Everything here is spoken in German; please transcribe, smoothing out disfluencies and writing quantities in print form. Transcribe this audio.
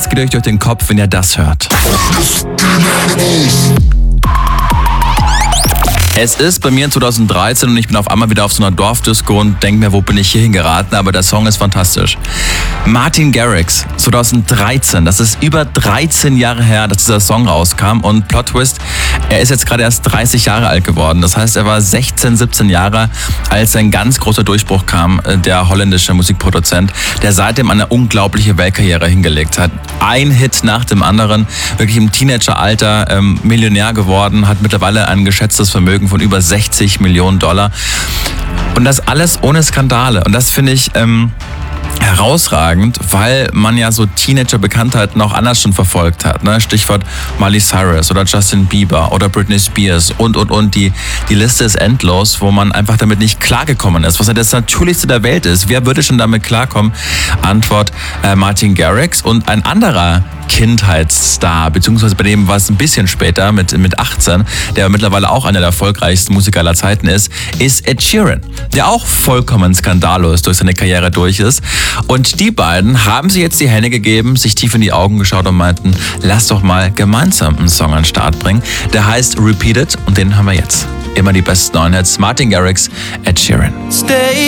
Was geht euch durch den Kopf, wenn ihr das hört? Es ist bei mir 2013 und ich bin auf einmal wieder auf so einer Dorfdisco und denke mir, wo bin ich hier hingeraten? Aber der Song ist fantastisch. Martin Garrix, 2013, das ist über 13 Jahre her, dass dieser Song rauskam. Und Plot Twist, er ist jetzt gerade erst 30 Jahre alt geworden. Das heißt, er war 16, 17 Jahre, als ein ganz großer Durchbruch kam, der holländische Musikproduzent, der seitdem eine unglaubliche Weltkarriere hingelegt hat. Ein Hit nach dem anderen, wirklich im Teenageralter Millionär geworden, hat mittlerweile ein geschätztes Vermögen von über 60 Millionen $. Und das alles ohne Skandale. Und das finde ich herausragend, weil man ja so Teenager-Bekanntheiten auch anders schon verfolgt hat. Ne? Stichwort Miley Cyrus oder Justin Bieber oder Britney Spears und. Die Liste ist endlos, wo man einfach damit nicht klargekommen ist, was ja das Natürlichste der Welt ist. Wer würde schon damit klarkommen? Antwort Martin Garrix. Und ein anderer Kindheitsstar, beziehungsweise bei dem war es ein bisschen später, mit 18, der mittlerweile auch einer der erfolgreichsten Musiker aller Zeiten ist Ed Sheeran, der auch vollkommen skandallos durch seine Karriere durch ist. Und die beiden haben sich jetzt die Hände gegeben, sich tief in die Augen geschaut und meinten, lass doch mal gemeinsam einen Song an den Start bringen. Der heißt Repeat It und den haben wir jetzt. Immer die besten neuen Hits. Martin Garrix, Ed Sheeran. Stay